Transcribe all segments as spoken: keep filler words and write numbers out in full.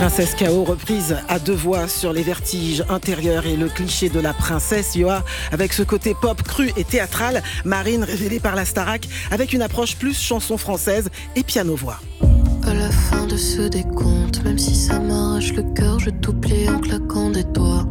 Princesse K O reprise à deux voix sur les vertiges intérieurs et le cliché de la princesse Yoa avec ce côté pop cru et théâtral, Marine révélée par la Starac avec une approche plus chanson française et piano-voix. À la fin de ce décompte, même si ça m'arrache le cœur, je t'oublie en claquant des doigts.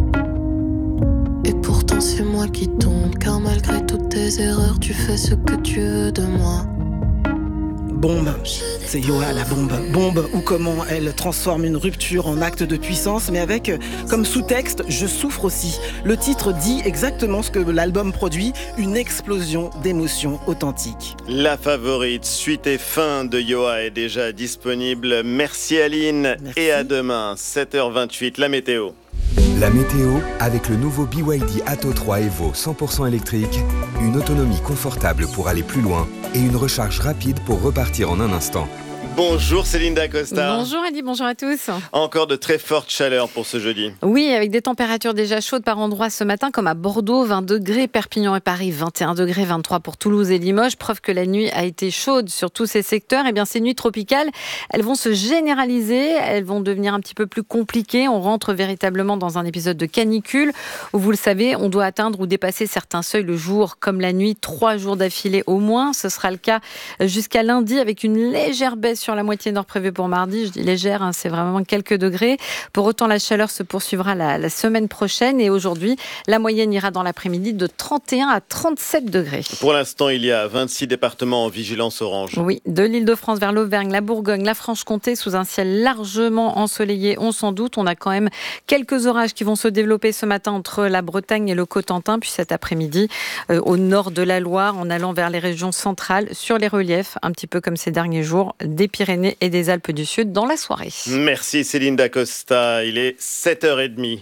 Et pourtant c'est moi qui tombe, car malgré toutes tes erreurs, tu fais ce que tu veux de moi. Bombe, c'est Yoa la bombe. Bombe ou comment elle transforme une rupture en acte de puissance, mais avec comme sous-texte « Je souffre aussi ». Le titre dit exactement ce que l'album produit, une explosion d'émotions authentiques. La favorite, suite et fin de Yoa est déjà disponible. Merci Aline. Merci. Et à demain, sept heures vingt-huit, la météo. La météo avec le nouveau B Y D Atto trois Evo cent pour cent électrique, une autonomie confortable pour aller plus loin et une recharge rapide pour repartir en un instant. Bonjour Céline Dacosta. Bonjour Adi, bonjour à tous. Encore de très fortes chaleurs pour ce jeudi. Oui, avec des températures déjà chaudes par endroits ce matin, comme à Bordeaux, vingt degrés, Perpignan et Paris, vingt et un degrés, vingt-trois pour Toulouse et Limoges. Preuve que la nuit a été chaude sur tous ces secteurs. Eh bien, ces nuits tropicales, elles vont se généraliser, elles vont devenir un petit peu plus compliquées. On rentre véritablement dans un épisode de canicule où, vous le savez, on doit atteindre ou dépasser certains seuils le jour comme la nuit, trois jours d'affilée au moins. Ce sera le cas jusqu'à lundi avec une légère baisse sur la moitié nord prévue pour mardi. Je dis légère, hein, c'est vraiment quelques degrés. Pour autant, la chaleur se poursuivra la, la semaine prochaine et aujourd'hui, la moyenne ira dans l'après-midi de trente et un à trente-sept degrés. Pour l'instant, il y a vingt-six départements en vigilance orange. Oui, de l'Île-de-France vers l'Auvergne, la Bourgogne, la Franche-Comté, sous un ciel largement ensoleillé, on s'en doute. On a quand même quelques orages qui vont se développer ce matin entre la Bretagne et le Cotentin, puis cet après-midi euh, au nord de la Loire, en allant vers les régions centrales, sur les reliefs, un petit peu comme ces derniers jours, des Pyrénées et des Alpes du Sud dans la soirée. Merci Céline Dacosta, il est sept heures trente.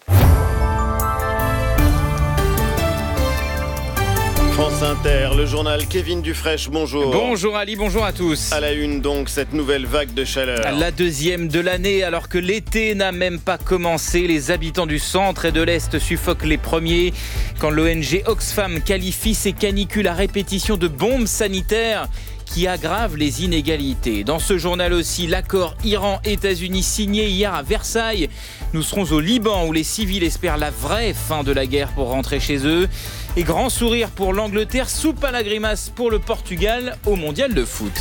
France Inter, le journal Kevin Dufresne, bonjour. Bonjour Ali, bonjour à tous. À la une donc, cette nouvelle vague de chaleur. La deuxième de l'année, alors que l'été n'a même pas commencé. Les habitants du centre et de l'Est suffoquent les premiers. Quand l'O N G Oxfam qualifie ces canicules à répétition de bombes sanitaires qui aggravent les inégalités. Dans ce journal aussi, l'accord Iran-États-Unis signé hier à Versailles. Nous serons au Liban où les civils espèrent la vraie fin de la guerre pour rentrer chez eux. Et grand sourire pour l'Angleterre, soupe à la grimace pour le Portugal au mondial de foot.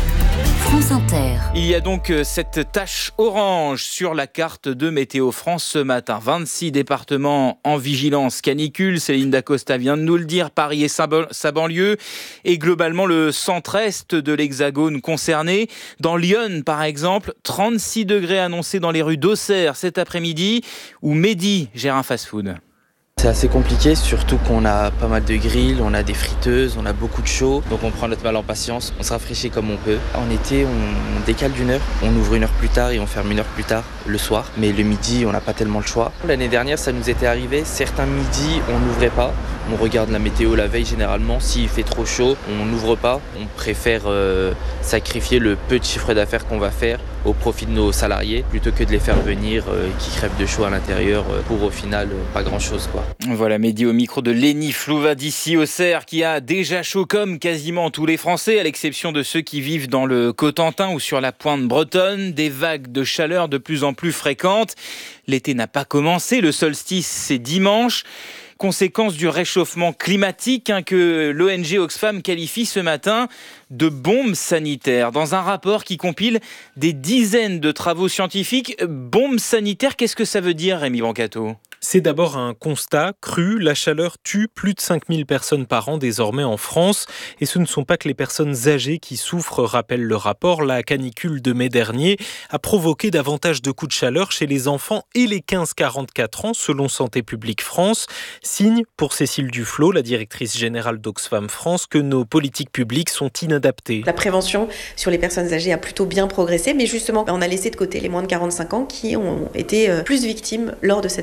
France Inter. Il y a donc cette tache orange sur la carte de Météo France ce matin. vingt-six départements en vigilance canicule. Céline Dacosta vient de nous le dire. Paris et sa banlieue et globalement le centre-est de l'Hexagone concerné. Dans Lyon, par exemple, trente-six degrés annoncés dans les rues d'Auxerre cet après-midi où Mehdi gère un fast-food. C'est assez compliqué, surtout qu'on a pas mal de grilles, on a des friteuses, on a beaucoup de chaud. Donc on prend notre mal en patience, on se rafraîchit comme on peut. En été, on décale d'une heure, on ouvre une heure plus tard et on ferme une heure plus tard le soir. Mais le midi, on n'a pas tellement le choix. L'année dernière, ça nous était arrivé, certains midis, on n'ouvrait pas. On regarde la météo la veille généralement, s'il fait trop chaud, on n'ouvre pas. On préfère euh, sacrifier le peu de chiffre d'affaires qu'on va faire au profit de nos salariés plutôt que de les faire venir euh, qui crèvent de chaud à l'intérieur euh, pour au final euh, pas grand chose quoi. Voilà Mehdi au micro de Léni Flouva d'ici Auxerre qui a déjà chaud comme quasiment tous les Français à l'exception de ceux qui vivent dans le Cotentin ou sur la pointe bretonne. Des vagues de chaleur de plus en plus fréquentes. L'été n'a pas commencé, le solstice c'est dimanche. Conséquence du réchauffement climatique hein, que l'O N G Oxfam qualifie ce matin de bombe sanitaire. Dans un rapport qui compile des dizaines de travaux scientifiques, bombe sanitaire, qu'est-ce que ça veut dire, Rémi Brancato ? C'est d'abord un constat cru, la chaleur tue plus de cinq mille personnes par an désormais en France. Et ce ne sont pas que les personnes âgées qui souffrent, rappelle le rapport. La canicule de mai dernier a provoqué davantage de coups de chaleur chez les enfants et les quinze à quarante-quatre ans, selon Santé publique France. Signe pour Cécile Duflot, la directrice générale d'Oxfam France, que nos politiques publiques sont inadaptées. La prévention sur les personnes âgées a plutôt bien progressé, mais justement, on a laissé de côté les moins de quarante-cinq ans qui ont été plus victimes lors de cette vague de chaleur.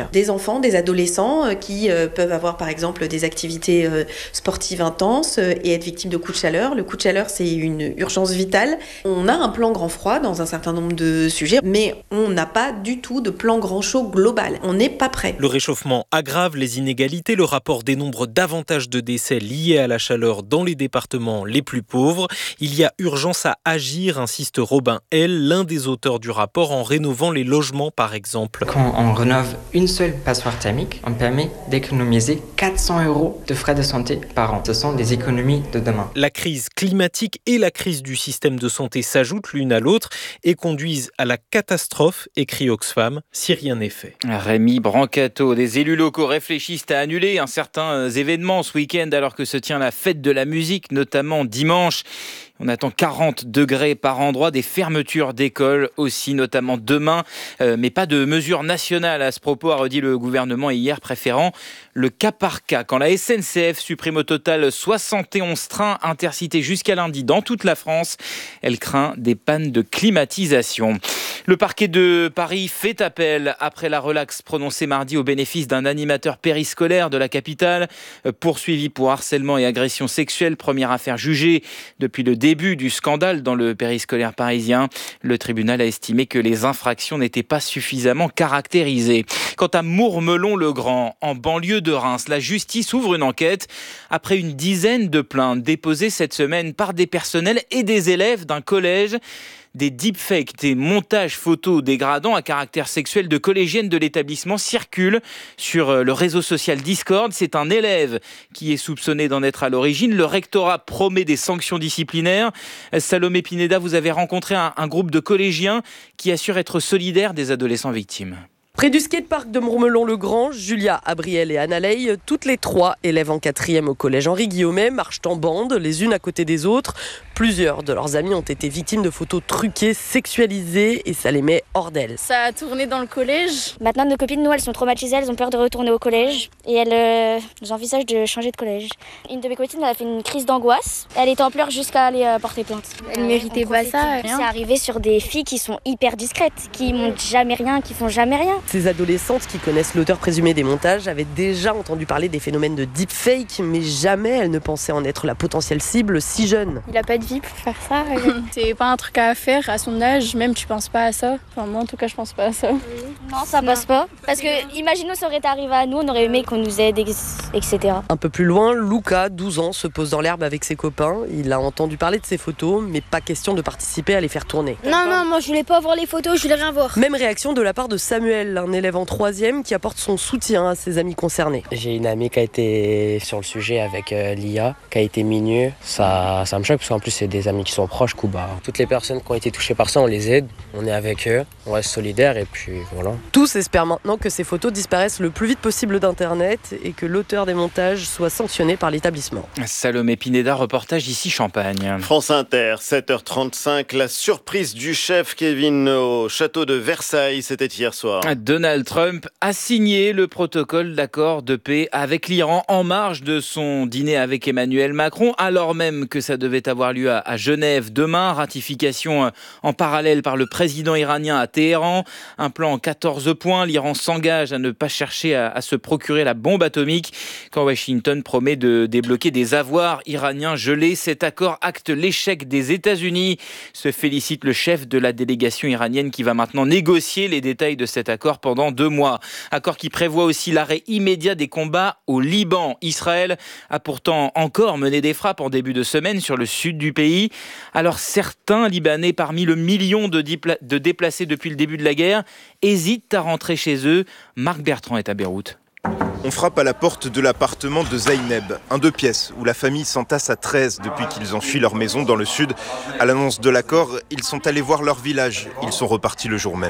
chaleur. Des enfants, des adolescents euh, qui euh, peuvent avoir par exemple des activités euh, sportives intenses euh, et être victimes de coups de chaleur. Le coup de chaleur, c'est une urgence vitale. On a un plan grand froid dans un certain nombre de sujets, mais on n'a pas du tout de plan grand chaud global. On n'est pas prêt. Le réchauffement aggrave les inégalités. Le rapport dénombre davantage de décès liés à la chaleur dans les départements les plus pauvres. Il y a urgence à agir, insiste Robin L, l'un des auteurs du rapport, en rénovant les logements par exemple. Quand on rénove une seule passoire thermique, on permet d'économiser quatre cents euros de frais de santé par an. Ce sont des économies de demain. La crise climatique et la crise du système de santé s'ajoutent l'une à l'autre et conduisent à la catastrophe, écrit Oxfam, si rien n'est fait. Rémi Brancato, des élus locaux réfléchissent à annuler un certain événement ce week-end alors que se tient la fête de la musique, notamment dimanche. On attend quarante degrés par endroit, des fermetures d'écoles aussi, notamment demain, euh, mais pas de mesures nationales à ce propos, a redit le gouvernement hier, préférant le cas par cas. Quand la S N C F supprime au total soixante et onze trains intercités jusqu'à lundi dans toute la France, elle craint des pannes de climatisation. Le parquet de Paris fait appel après la relaxe prononcée mardi au bénéfice d'un animateur périscolaire de la capitale, poursuivi pour harcèlement et agression sexuelle, première affaire jugée depuis le début du scandale dans le périscolaire parisien. Le tribunal a estimé que les infractions n'étaient pas suffisamment caractérisées. Quant à Mourmelon-le-Grand, en banlieue de Reims, la justice ouvre une enquête après une dizaine de plaintes déposées cette semaine par des personnels et des élèves d'un collège. Des deepfakes, des montages photos dégradants à caractère sexuel de collégiennes de l'établissement circulent sur le réseau social Discord. C'est un élève qui est soupçonné d'en être à l'origine. Le rectorat promet des sanctions disciplinaires. Salomé Pineda, vous avez rencontré un, un groupe de collégiens qui assure être solidaires des adolescents victimes. Près du skatepark de Mourmelon-le-Grand, Julia, Abriel et Annaleigh, toutes les trois élèves en quatrième au collège Henri Guillaumet, marchent en bande, les unes à côté des autres. Plusieurs de leurs amis ont été victimes de photos truquées, sexualisées, et ça les met hors d'elles. Ça a tourné dans le collège. Maintenant, nos copines, nous, elles sont traumatisées, elles ont peur de retourner au collège et elles, euh, elles envisagent de changer de collège. Une de mes copines, elle a fait une crise d'angoisse. Elle était en pleurs jusqu'à aller euh, porter plainte. Elle méritait pas ça. C'est arrivé sur des filles qui sont hyper discrètes, qui montrent jamais rien, qui font jamais rien. Ces adolescentes qui connaissent l'auteur présumé des montages avaient déjà entendu parler des phénomènes de deepfake, mais jamais elles ne pensaient en être la potentielle cible si jeune. Il a pas de vie pour faire ça. C'est pas un truc à faire à son âge, même tu penses pas à ça. Enfin, moi en tout cas je pense pas à ça. Non, ça passe non. pas. Parce que imaginons ça aurait été arrivé à nous, on aurait aimé qu'on nous aide, et cetera. Un peu plus loin, Luca, douze ans, se pose dans l'herbe avec ses copains. Il a entendu parler de ces photos, mais pas question de participer à les faire tourner. Non, non, moi je voulais pas voir les photos, je voulais rien voir. Même réaction de la part de Samuel, un élève en troisième qui apporte son soutien à ses amis concernés. J'ai une amie qui a été sur le sujet avec euh, l'I A, qui a été minue. Ça, ça me choque parce qu'en plus c'est des amis qui sont proches. Coup, bah, toutes les personnes qui ont été touchées par ça, on les aide, on est avec eux, on reste solidaires et puis voilà. Tous espèrent maintenant que ces photos disparaissent le plus vite possible d'Internet et que l'auteur des montages soit sanctionné par l'établissement. Salomé Pineda, reportage d'ici Champagne. France Inter, sept heures trente-cinq, la surprise du chef Kevin au château de Versailles, c'était hier soir. Donald Trump a signé le protocole d'accord de paix avec l'Iran en marge de son dîner avec Emmanuel Macron, alors même que ça devait avoir lieu à, à Genève demain. Ratification en parallèle par le président iranien à Téhéran. Un plan en quatorze points. L'Iran s'engage à ne pas chercher à, à se procurer la bombe atomique quand Washington promet de débloquer des avoirs iraniens gelés. Cet accord acte l'échec des États-Unis. Se félicite le chef de la délégation iranienne qui va maintenant négocier les détails de cet accord pendant deux mois. Accord qui prévoit aussi l'arrêt immédiat des combats au Liban. Israël a pourtant encore mené des frappes en début de semaine sur le sud du pays. Alors certains Libanais, parmi le million de, dipla- de déplacés depuis le début de la guerre, hésitent à rentrer chez eux. Marc Bertrand est à Beyrouth. On frappe à la porte de l'appartement de Zaineb, un deux pièces où la famille s'entasse à treize depuis qu'ils ont fui leur maison dans le sud. À l'annonce de l'accord, ils sont allés voir leur village. Ils sont repartis le jour même.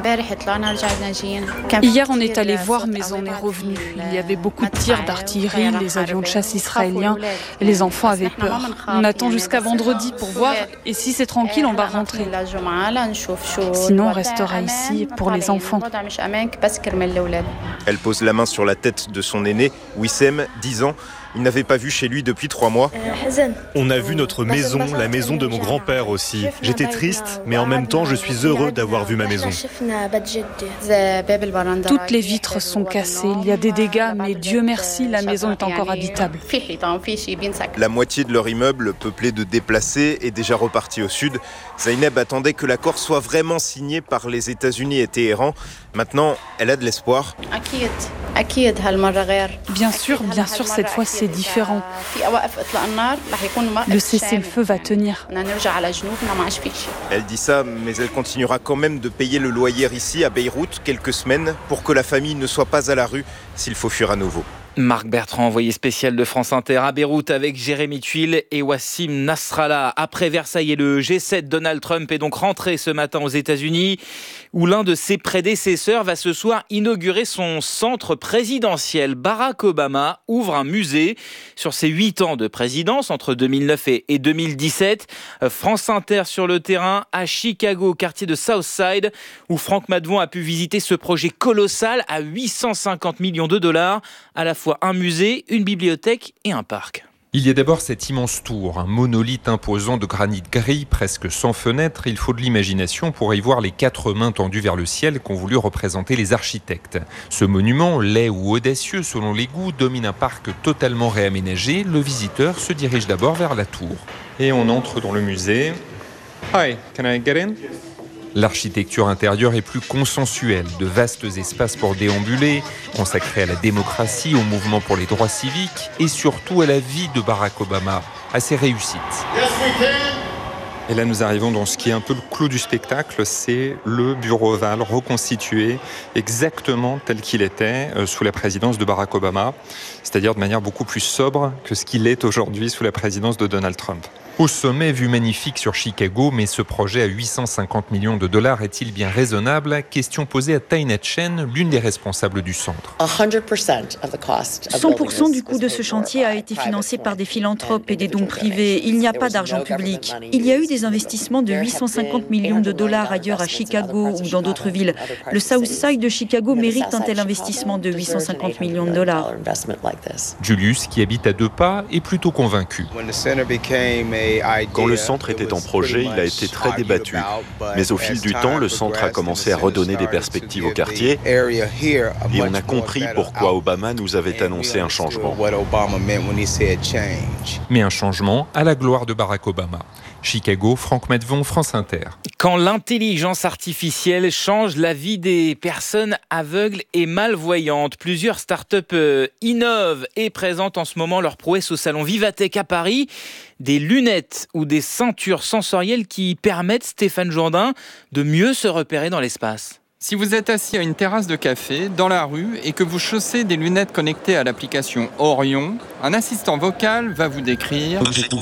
Hier, on est allé voir, mais on est revenu. Il y avait beaucoup de tirs d'artillerie, les avions de chasse israéliens, et les enfants avaient peur. On attend jusqu'à vendredi pour voir, et si c'est tranquille, on va rentrer. Sinon, on restera ici pour les enfants. Elle pose la main sur la tête de son aîné, Wissem, dix ans. Il n'avait pas vu chez lui depuis trois mois. On a vu notre maison, la maison de mon grand-père aussi. J'étais triste, mais en même temps, je suis heureux d'avoir vu ma maison. Toutes les vitres sont cassées, il y a des dégâts, mais Dieu merci, la maison est encore habitable. La moitié de leur immeuble, peuplé de déplacés, est déjà reparti au sud. Zaineb attendait que l'accord soit vraiment signé par les États-Unis et Téhéran. Maintenant, elle a de l'espoir. Bien sûr, bien sûr, cette fois c'est différent. Le cessez-le-feu va tenir. Elle dit ça, mais elle continuera quand même de payer le loyer ici, à Beyrouth, quelques semaines, pour que la famille ne soit pas à la rue s'il faut fuir à nouveau. Marc Bertrand, envoyé spécial de France Inter à Beyrouth avec Jérémy Tuile et Wassim Nasrallah. Après Versailles et le G sept, Donald Trump est donc rentré ce matin aux États-Unis, où l'un de ses prédécesseurs va ce soir inaugurer son centre présidentiel. Barack Obama ouvre un musée sur ses huit ans de présidence entre deux mille neuf et deux mille dix-sept. France Inter sur le terrain à Chicago, au quartier de Southside, où Franck Madvon a pu visiter ce projet colossal à huit cent cinquante millions de dollars, à la fois un musée, une bibliothèque et un parc. Il y a d'abord cette immense tour, un monolithe imposant de granit gris, presque sans fenêtre. Il faut de l'imagination pour y voir les quatre mains tendues vers le ciel qu'ont voulu représenter les architectes. Ce monument, laid ou audacieux selon les goûts, domine un parc totalement réaménagé. Le visiteur se dirige d'abord vers la tour. Et on entre dans le musée. Hi, can I get in? L'architecture intérieure est plus consensuelle, de vastes espaces pour déambuler, consacrés à la démocratie, au mouvement pour les droits civiques et surtout à la vie de Barack Obama, à ses réussites. Et là, nous arrivons dans ce qui est un peu le clou du spectacle, c'est le bureau ovale reconstitué exactement tel qu'il était euh, sous la présidence de Barack Obama, c'est-à-dire de manière beaucoup plus sobre que ce qu'il est aujourd'hui sous la présidence de Donald Trump. Au sommet, vue magnifique sur Chicago, mais ce projet à huit cent cinquante millions de dollars est-il bien raisonnable? Question posée à Tainat Chen, l'une des responsables du centre. cent pour cent du coût de ce chantier a été financé par des philanthropes et des dons privés. Il n'y a pas d'argent public. Il y a eu des investissements de huit cent cinquante millions de dollars ailleurs à Chicago ou dans d'autres villes. Le South Side de Chicago mérite un tel investissement de huit cent cinquante millions de dollars. Julius, qui habite à deux pas, est plutôt convaincu. Quand le centre était en projet, il a été très débattu. Mais au fil du temps, le centre a commencé à redonner des perspectives au quartier et on a compris pourquoi Obama nous avait annoncé un changement. Mais un changement à la gloire de Barack Obama. Chicago, Franck Madvon, France Inter. Quand l'intelligence artificielle change la vie des personnes aveugles et malvoyantes, plusieurs startups euh, innovent et présentent en ce moment leur prouesse au salon Vivatech à Paris. Des lunettes ou des ceintures sensorielles qui permettent, Stéphane Jourdain, de mieux se repérer dans l'espace. Si vous êtes assis à une terrasse de café, dans la rue, et que vous chaussez des lunettes connectées à l'application Orion, un assistant vocal va vous décrire,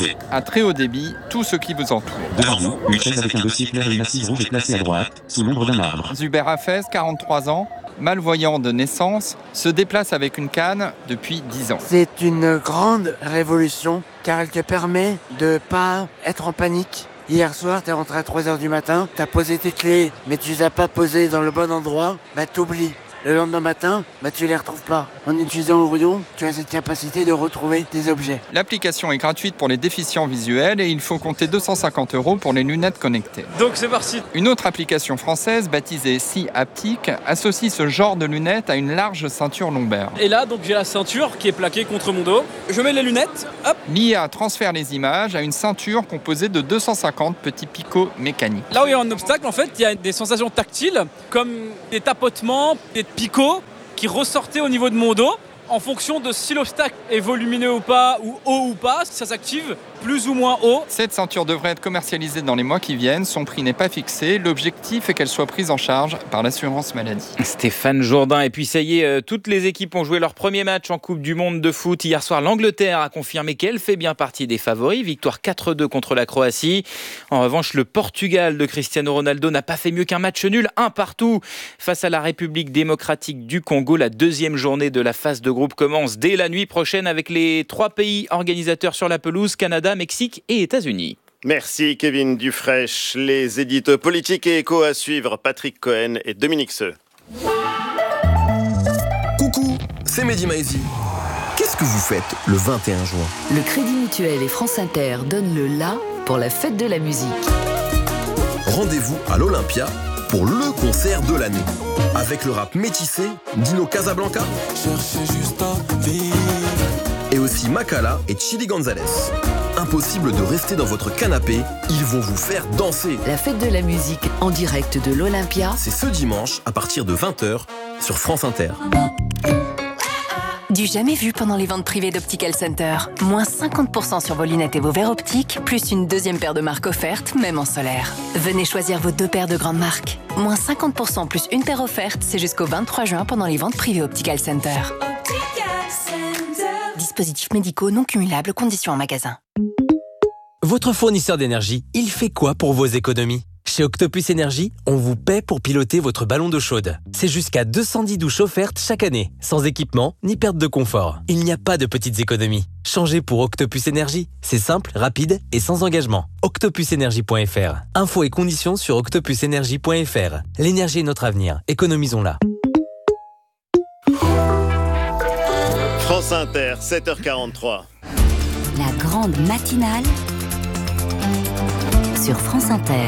à très haut débit, tout ce qui vous entoure. Devant vous, une chaise avec un dossier clair et une assise rouge est placée à droite, sous l'ombre d'un arbre. Zuber Hafez, quarante-trois ans, malvoyant de naissance, se déplace avec une canne depuis dix ans. C'est une grande révolution, car elle te permet de ne pas être en panique. Hier soir, t'es rentré à trois heures du matin, t'as posé tes clés, mais tu les as pas posées dans le bon endroit, bah t'oublies. Le lendemain matin, bah tu les retrouves pas. En utilisant Orion, tu as cette capacité de retrouver tes objets. L'application est gratuite pour les déficients visuels et il faut compter deux cent cinquante euros pour les lunettes connectées. Donc c'est parti. Une autre application française, baptisée Si Haptic, associe ce genre de lunettes à une large ceinture lombaire. Et là, donc j'ai la ceinture qui est plaquée contre mon dos. Je mets les lunettes, hop. L'I A transfère les images à une ceinture composée de deux cent cinquante petits picots mécaniques. Là où il y a un obstacle, en fait, il y a des sensations tactiles, comme des tapotements, des picots qui ressortaient au niveau de mon dos. En fonction de si l'obstacle est volumineux ou pas, ou haut ou pas, ça s'active plus ou moins haut. Cette ceinture devrait être commercialisée dans les mois qui viennent. Son prix n'est pas fixé. L'objectif est qu'elle soit prise en charge par l'assurance maladie. Stéphane Jourdain. Et puis ça y est, toutes les équipes ont joué leur premier match en Coupe du Monde de foot. Hier soir, l'Angleterre a confirmé qu'elle fait bien partie des favoris. Victoire quatre deux contre la Croatie. En revanche, le Portugal de Cristiano Ronaldo n'a pas fait mieux qu'un match nul, un partout, face à la République démocratique du Congo. La deuxième journée de la phase de groupe commence dès la nuit prochaine avec les trois pays organisateurs sur la pelouse, Canada, Mexique et États-Unis. Merci Kevin Dufraîche. Les éditos politiques et échos à suivre, Patrick Cohen et Dominique Seux. Coucou, c'est Mehdi Maizi. Qu'est-ce que que vous faites le vingt et un juin? Le Crédit Mutuel et France Inter donnent le la pour la fête de la musique. Rendez-vous à l'Olympia pour le concert de l'année. Avec le rap métissé, Dino Casablanca et aussi Makala et Chili Gonzalez. Impossible de rester dans votre canapé, ils vont vous faire danser. La fête de la musique en direct de l'Olympia, c'est ce dimanche à partir de vingt heures sur France Inter. Du jamais vu pendant les ventes privées d'Optical Center. Moins cinquante pour cent sur vos lunettes et vos verres optiques, plus une deuxième paire de marques offerte, même en solaire. Venez choisir vos deux paires de grandes marques. Moins cinquante pour cent plus une paire offerte, c'est jusqu'au vingt-trois juin pendant les ventes privées Optical Center. Optical Center. Dispositifs médicaux non cumulables, conditions en magasin. Votre fournisseur d'énergie, il fait quoi pour vos économies ? Chez Octopus Énergie, on vous paie pour piloter votre ballon d'eau chaude. C'est jusqu'à deux cent dix douches offertes chaque année, sans équipement ni perte de confort. Il n'y a pas de petites économies. Changez pour Octopus Énergie. C'est simple, rapide et sans engagement. octopus énergie point f r. Infos et conditions sur octopus énergie point f r. L'énergie est notre avenir. Économisons-la. France Inter, sept heures quarante-trois. La grande matinale sur France Inter.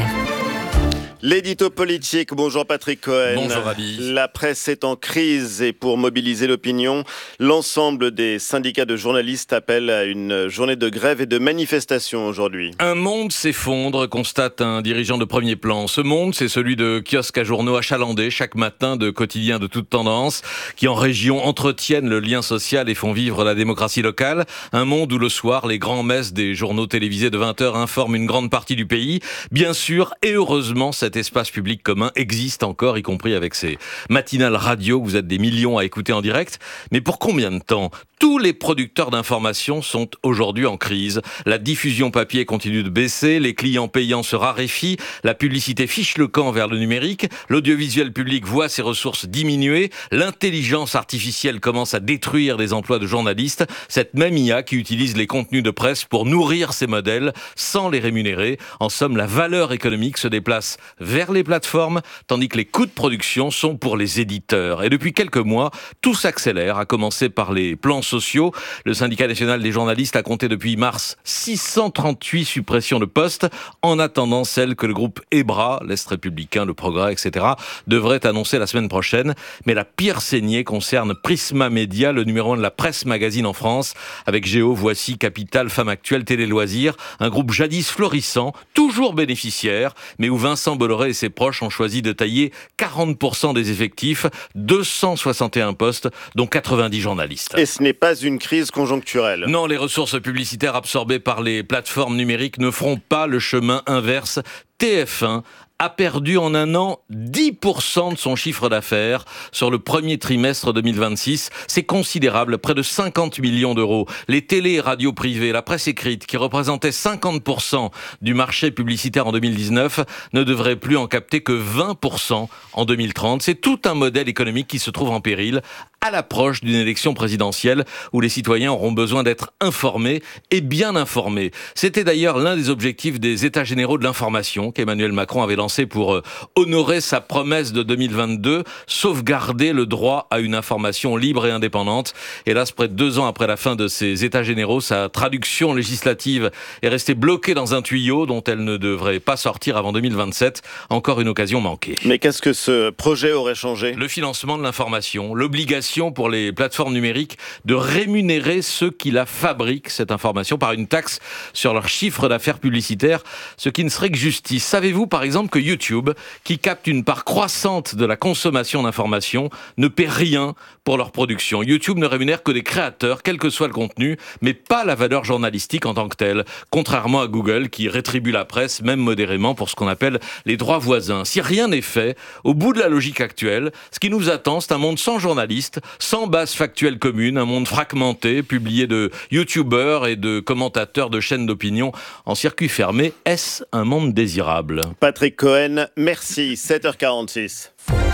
L'édito politique, bonjour Patrick Cohen. Bonjour Rabi. La presse est en crise et pour mobiliser l'opinion, l'ensemble des syndicats de journalistes appellent à une journée de grève et de manifestation aujourd'hui. Un monde s'effondre, constate un dirigeant de premier plan. Ce monde, c'est celui de kiosques à journaux achalandés chaque matin, de quotidiens de toute tendance, qui en région entretiennent le lien social et font vivre la démocratie locale. Un monde où le soir, les grands messes des journaux télévisés de vingt heures informent une grande partie du pays. Bien sûr, et heureusement, cet espace public commun existe encore, y compris avec ces matinales radio. Vous êtes des millions à écouter en direct. Mais pour combien de temps ? Tous les producteurs d'informations sont aujourd'hui en crise. La diffusion papier continue de baisser, les clients payants se raréfient, la publicité fiche le camp vers le numérique, l'audiovisuel public voit ses ressources diminuer, l'intelligence artificielle commence à détruire les emplois de journalistes, cette même I A qui utilise les contenus de presse pour nourrir ses modèles sans les rémunérer. En somme, la valeur économique se déplace vers les plateformes, tandis que les coûts de production sont pour les éditeurs. Et depuis quelques mois, tout s'accélère, à commencer par les plans sociaux. Le syndicat national des journalistes a compté depuis mars six cent trente-huit suppressions de postes, en attendant celles que le groupe EBRA, l'Est républicain, le Progrès, et cetera, devrait annoncer la semaine prochaine. Mais la pire saignée concerne Prisma Média, le numéro un de la presse magazine en France, avec Géo, Voici, Capital, Femme Actuelle, Télé Loisirs, un groupe jadis florissant, toujours bénéficiaire, mais où Vincent Bolloré et ses proches ont choisi de tailler quarante pour cent des effectifs, deux cent soixante et un postes, dont quatre-vingt-dix journalistes. Et ce n'est pas une crise conjoncturelle. Non, les ressources publicitaires absorbées par les plateformes numériques ne feront pas le chemin inverse. T F un a perdu en un an dix pour cent de son chiffre d'affaires sur le premier trimestre deux mille vingt-six. C'est considérable, près de cinquante millions d'euros. Les télés et radios privées, la presse écrite, qui représentait cinquante pour cent du marché publicitaire en deux mille dix-neuf, ne devraient plus en capter que vingt pour cent en deux mille trente. C'est tout un modèle économique qui se trouve en péril à l'approche d'une élection présidentielle où les citoyens auront besoin d'être informés et bien informés. C'était d'ailleurs l'un des objectifs des États généraux de l'information qu'Emmanuel Macron avait lancé pour honorer sa promesse de deux mille vingt-deux, sauvegarder le droit à une information libre et indépendante. Hélas, près de deux ans après la fin de ces États généraux, sa traduction législative est restée bloquée dans un tuyau dont elle ne devrait pas sortir avant deux mille vingt-sept. Encore une occasion manquée. Mais qu'est-ce que ce projet aurait changé ? Le financement de l'information, l'obligation pour les plateformes numériques de rémunérer ceux qui la fabriquent, cette information, par une taxe sur leur chiffre d'affaires publicitaire, ce qui ne serait que justice. Savez-vous, par exemple, que YouTube, qui capte une part croissante de la consommation d'informations, ne paie rien pour leur production ? YouTube ne rémunère que des créateurs, quel que soit le contenu, mais pas la valeur journalistique en tant que telle, contrairement à Google, qui rétribue la presse, même modérément, pour ce qu'on appelle les droits voisins. Si rien n'est fait, au bout de la logique actuelle, ce qui nous attend, c'est un monde sans journalistes, sans base factuelle commune, un monde fragmenté, publié de youtubeurs et de commentateurs de chaînes d'opinion en circuit fermé. Est-ce un monde désirable ? Patrick Cohen, merci. sept heures quarante-six.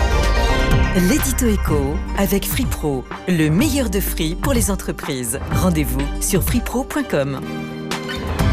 L'édito éco avec Free Pro, le meilleur de Free pour les entreprises. Rendez-vous sur free pro point com.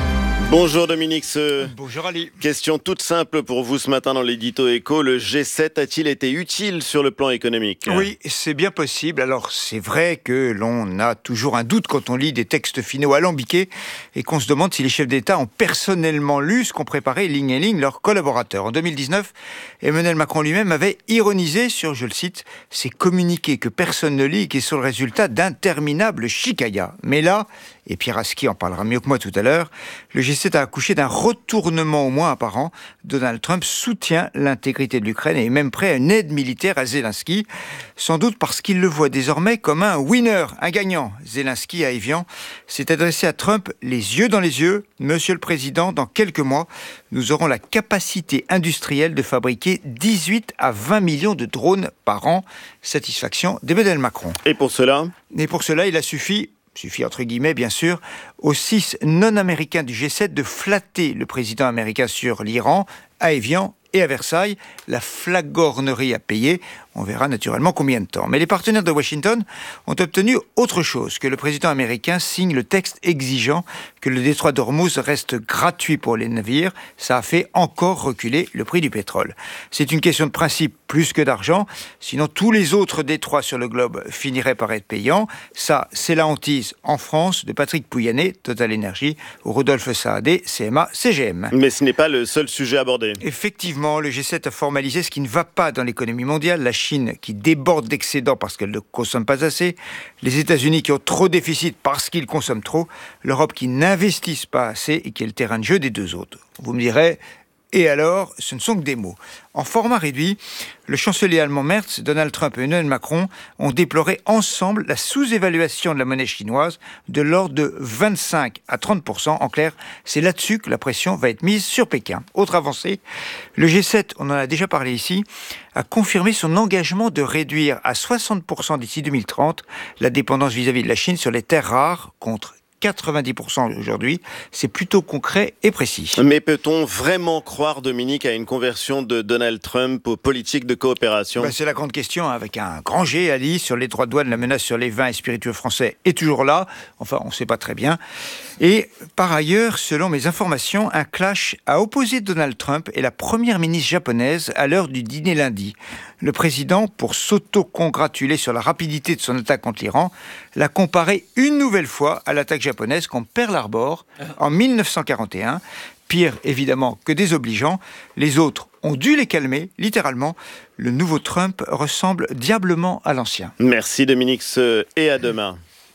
Bonjour Dominique Seux. Bonjour Ali. Question toute simple pour vous ce matin dans l'édito Éco. Le G sept a-t-il été utile sur le plan économique ? Oui, c'est bien possible. Alors c'est vrai que l'on a toujours un doute quand on lit des textes finaux alambiqués et qu'on se demande si les chefs d'État ont personnellement lu ce qu'ont préparé ligne à ligne leurs collaborateurs. En deux mille dix-neuf, Emmanuel Macron lui-même avait ironisé sur, je le cite, ces communiqués que personne ne lit et qui sont le résultat d'interminables chicayas. Mais là, et Pierre Aski en parlera mieux que moi tout à l'heure, le G sept a accouché d'un retournement au moins apparent. Donald Trump soutient l'intégrité de l'Ukraine et est même prêt à une aide militaire à Zelensky, sans doute parce qu'il le voit désormais comme un winner, un gagnant. Zelensky, à Évian, s'est adressé à Trump les yeux dans les yeux. Monsieur le Président, dans quelques mois, nous aurons la capacité industrielle de fabriquer dix-huit à vingt millions de drones par an. Satisfaction d'Emmanuel Macron. Et pour cela ? Et pour cela, il a suffi... suffit entre guillemets bien sûr, aux six non-américains du G sept de flatter le président américain sur l'Iran, à Évian et à Versailles. La flagornerie a payé. On verra naturellement combien de temps. Mais les partenaires de Washington ont obtenu autre chose, que le président américain signe le texte exigeant que le détroit d'Ormuz reste gratuit pour les navires. Ça a fait encore reculer le prix du pétrole. C'est une question de principe plus que d'argent. Sinon, tous les autres détroits sur le globe finiraient par être payants. Ça, c'est la hantise en France de Patrick Pouyanné, Total Energy, ou Rodolphe Saadé, C M A C G M. Mais ce n'est pas le seul sujet abordé. Effectivement, le G sept a formalisé ce qui ne va pas dans l'économie mondiale. La Chine qui déborde d'excédents parce qu'elle ne consomme pas assez, les États-Unis qui ont trop de déficit parce qu'ils consomment trop, l'Europe qui n'investisse pas assez et qui est le terrain de jeu des deux autres. Vous me direz, et alors, ce ne sont que des mots. En format réduit, le chancelier allemand Merz, Donald Trump et Emmanuel Macron ont déploré ensemble la sous-évaluation de la monnaie chinoise de l'ordre de vingt-cinq à trente pour cent. En clair, c'est là-dessus que la pression va être mise sur Pékin. Autre avancée, le G sept, on en a déjà parlé ici, a confirmé son engagement de réduire à soixante pour cent d'ici deux mille trente la dépendance vis-à-vis de la Chine sur les terres rares contre quatre-vingt-dix pour cent aujourd'hui, c'est plutôt concret et précis. Mais peut-on vraiment croire, Dominique, à une conversion de Donald Trump aux politiques de coopération ? Ben, c'est la grande question, avec un grand G, Ali, sur les droits de douane, la menace sur les vins et spiritueux français est toujours là, enfin on ne sait pas très bien. Et par ailleurs, selon mes informations, un clash a opposé Donald Trump et la première ministre japonaise à l'heure du dîner lundi. Le président, pour s'auto-congratuler sur la rapidité de son attaque contre l'Iran, l'a comparé une nouvelle fois à l'attaque japonaise contre Pearl Harbor en mille neuf cent quarante et un. Pire, évidemment, que désobligeant. Les autres ont dû les calmer, littéralement. Le nouveau Trump ressemble diablement à l'ancien. Merci Dominique Seux, et à demain.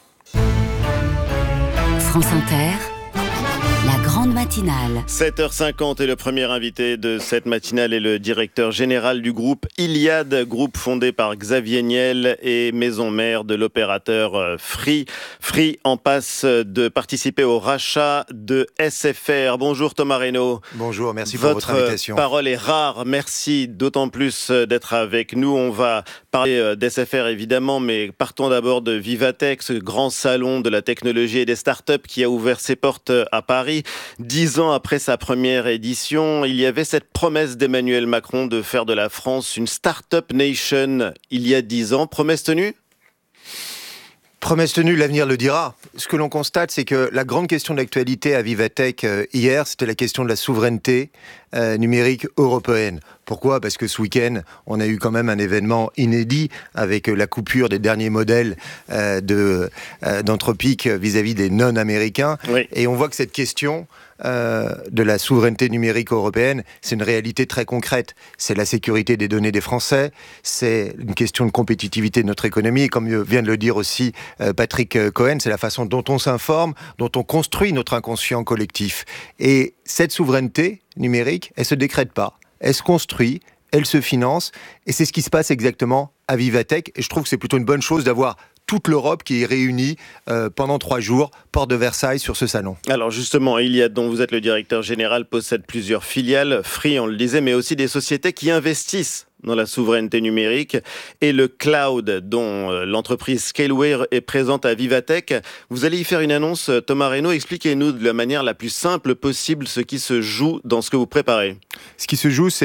France Inter, la grande matinale. sept heures cinquante et le premier invité de cette matinale est le directeur général du groupe Iliad, groupe fondé par Xavier Niel et maison mère de l'opérateur Free. Free en passe de participer au rachat de S F R. Bonjour Thomas Reynaud. Bonjour, merci pour votre invitation. Votre parole est rare, merci d'autant plus d'être avec nous. On va parler d'S F R évidemment, mais partons d'abord de Vivatech, ce grand salon de la technologie et des startups qui a ouvert ses portes à Paris. Dix ans après sa première édition, il y avait cette promesse d'Emmanuel Macron de faire de la France une Startup Nation il y a dix ans. Promesse tenue ? Promesse tenue, l'avenir le dira. Ce que l'on constate, c'est que la grande question de l'actualité à Vivatech euh, hier, c'était la question de la souveraineté euh, numérique européenne. Pourquoi ? Parce que ce week-end, on a eu quand même un événement inédit avec la coupure des derniers modèles euh, de, euh, d'Anthropic vis-à-vis des non-américains. Oui. Et on voit que cette question euh, de la souveraineté numérique européenne, c'est une réalité très concrète. C'est la sécurité des données des Français, c'est une question de compétitivité de notre économie. Et comme vient de le dire aussi euh, Patrick Cohen, c'est la façon dont on s'informe, dont on construit notre inconscient collectif. Et cette souveraineté numérique, elle ne se décrète pas. Elle se construit, elle se finance, et c'est ce qui se passe exactement à Vivatech. Et je trouve que c'est plutôt une bonne chose d'avoir toute l'Europe qui est réunie euh, pendant trois jours, porte de Versailles, sur ce salon. Alors justement, Iliad, dont vous êtes le directeur général, possède plusieurs filiales, Free, on le disait, mais aussi des sociétés qui investissent dans la souveraineté numérique et le cloud, dont l'entreprise Scaleway est présente à Vivatech. Vous allez y faire une annonce, Thomas Reynaud. Expliquez-nous de la manière la plus simple possible ce qui se joue dans ce que vous préparez. Ce qui se joue, c'est le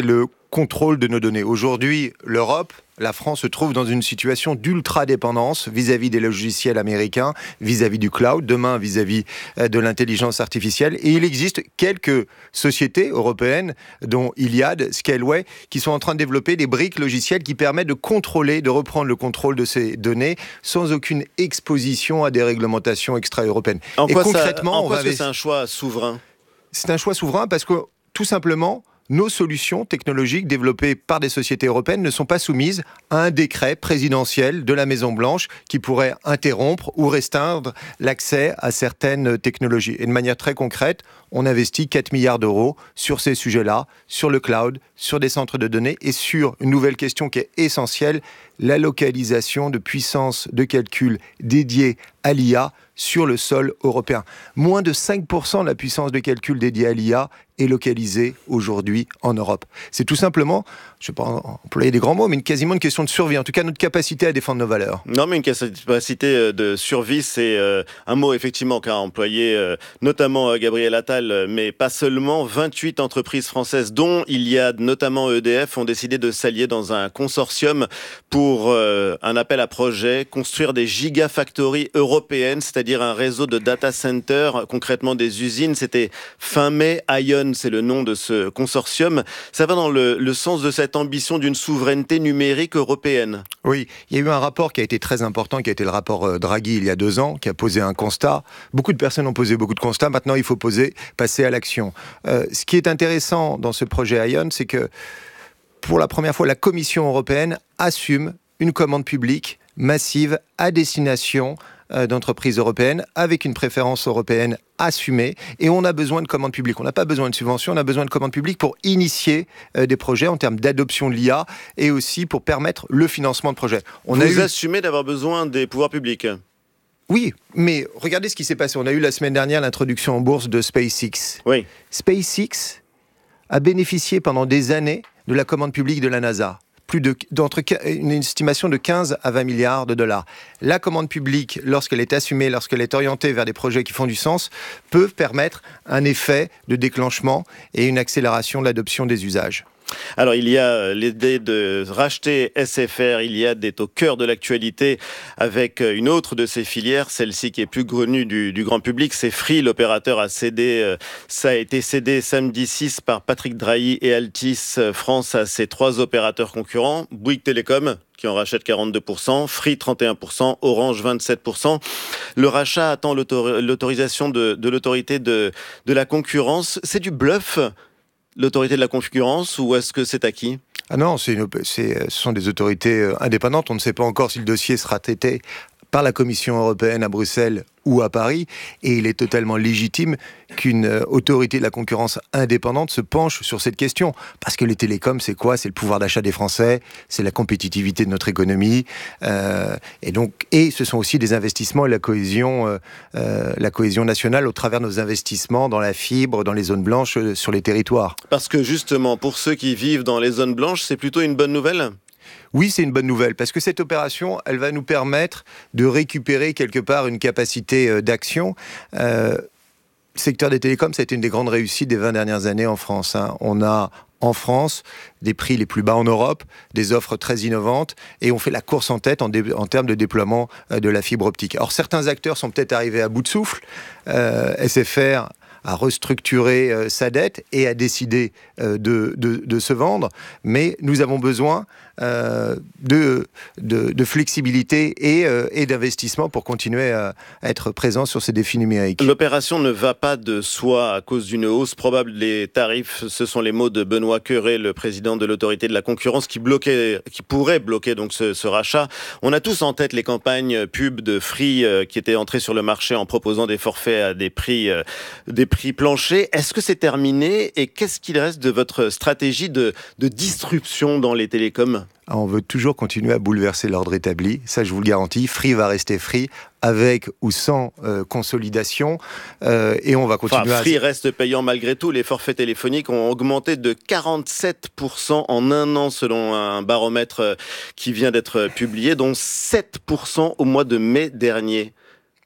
contrôle de nos données. Aujourd'hui, l'Europe, la France se trouve dans une situation d'ultra-dépendance vis-à-vis des logiciels américains, vis-à-vis du cloud, demain vis-à-vis de l'intelligence artificielle. Et il existe quelques sociétés européennes, dont Iliad, Scaleway, qui sont en train de développer des briques logicielles qui permettent de contrôler, de reprendre le contrôle de ces données sans aucune exposition à des réglementations extra-européennes. En Et quoi, concrètement, ça, en quoi on va... est-ce que c'est un choix souverain ? C'est un choix souverain parce que, tout simplement, nos solutions technologiques développées par des sociétés européennes ne sont pas soumises à un décret présidentiel de la Maison-Blanche qui pourrait interrompre ou restreindre l'accès à certaines technologies. Et de manière très concrète, on investit quatre milliards d'euros sur ces sujets-là, sur le cloud, sur des centres de données et sur une nouvelle question qui est essentielle, la localisation de puissance de calcul dédiée à l'I A sur le sol européen. Moins de cinq pour cent de la puissance de calcul dédiée à l'I A est localisée aujourd'hui en Europe. C'est tout simplement, je ne vais pas employer des grands mots, mais une, quasiment une question de survie, en tout cas notre capacité à défendre nos valeurs. Non, mais une capacité de survie, c'est euh, un mot effectivement qu'a employé euh, notamment euh, Gabriel Attal, mais pas seulement. vingt-huit entreprises françaises, dont Iliad, notamment E D F, ont décidé de s'allier dans un consortium pour euh, un appel à projet, construire des gigafactories européennes, c'est-à-dire un réseau de data centers, concrètement des usines. C'était fin mai. Ion, c'est le nom de ce consortium. Ça va dans le, le sens de cette ambition d'une souveraineté numérique européenne. Oui, il y a eu un rapport qui a été très important, qui a été le rapport Draghi il y a deux ans, qui a posé un constat. Beaucoup de personnes ont posé beaucoup de constats. Maintenant, il faut poser, passer à l'action. Euh, ce qui est intéressant dans ce projet Ion, c'est que pour la première fois, la Commission européenne assume une commande publique massive à destination euh, d'entreprises européennes avec une préférence européenne assumée. Et on a besoin de commandes publiques. On n'a pas besoin de subventions, on a besoin de commandes publiques pour initier euh, des projets en termes d'adoption de l'I A et aussi pour permettre le financement de projets. On Vous a eu... assumez d'avoir besoin des pouvoirs publics ? Oui, mais regardez ce qui s'est passé. On a eu la semaine dernière l'introduction en bourse de SpaceX. Oui. SpaceX a bénéficié pendant des années de la commande publique de la NASA. Plus de, d'entre, une estimation de quinze à vingt milliards de dollars. La commande publique, lorsqu'elle est assumée, lorsqu'elle est orientée vers des projets qui font du sens, peut permettre un effet de déclenchement et une accélération de l'adoption des usages. Alors, il y a l'idée de racheter S F R. Iliad est au cœur de l'actualité avec une autre de ses filières, celle-ci qui est plus connue du, du grand public, c'est Free. L'opérateur a cédé, ça a été cédé samedi six par Patrick Drahi et Altice France à ses trois opérateurs concurrents, Bouygues Télécom, qui en rachète quarante-deux pour cent, Free trente et un pour cent, Orange vingt-sept pour cent. Le rachat attend l'autor- l'autorisation de, de l'autorité de, de la concurrence. C'est du bluff, l'autorité de la concurrence, ou est-ce que c'est acquis ? Ah non, c'est une, c'est, ce sont des autorités indépendantes. On ne sait pas encore si le dossier sera traité par la Commission européenne à Bruxelles ou à Paris, et il est totalement légitime qu'une autorité de la concurrence indépendante se penche sur cette question. Parce que les télécoms, c'est quoi ? C'est le pouvoir d'achat des Français, c'est la compétitivité de notre économie, euh, et donc, et ce sont aussi des investissements et la cohésion, euh, euh, la cohésion nationale au travers de nos investissements dans la fibre, dans les zones blanches, euh, sur les territoires. Parce que justement, pour ceux qui vivent dans les zones blanches, c'est plutôt une bonne nouvelle ? Oui, c'est une bonne nouvelle, parce que cette opération, elle va nous permettre de récupérer quelque part une capacité d'action. Euh, le secteur des télécoms, ça a été une des grandes réussites des vingt dernières années en France. Hein. On a en France des prix les plus bas en Europe, des offres très innovantes, et on fait la course en tête en, dé- en termes de déploiement euh, de la fibre optique. Alors certains acteurs sont peut-être arrivés à bout de souffle. Euh, S F R a restructuré euh, sa dette et a décidé euh, de, de, de se vendre, mais nous avons besoin euh, de, de, de flexibilité et, euh, et d'investissement pour continuer à, à être présents sur ces défis numériques. L'opération ne va pas de soi à cause d'une hausse probable des tarifs. Ce sont les mots de Benoît Cœuré, le président de l'autorité de la concurrence, qui bloquait, qui pourrait bloquer donc ce, ce rachat. On a tous en tête les campagnes pub de Free euh, qui étaient entrées sur le marché en proposant des forfaits à des prix, euh, des prix planchers. Est-ce que c'est terminé et qu'est-ce qu'il reste de votre stratégie de, de disruption dans les télécoms ? On veut toujours continuer à bouleverser l'ordre établi, ça je vous le garantis. Free va rester Free, avec ou sans euh, consolidation, euh, et on va continuer enfin, Free à... reste payant malgré tout. Les forfaits téléphoniques ont augmenté de quarante-sept pour cent en un an selon un baromètre qui vient d'être publié, dont sept pour cent au mois de mai dernier.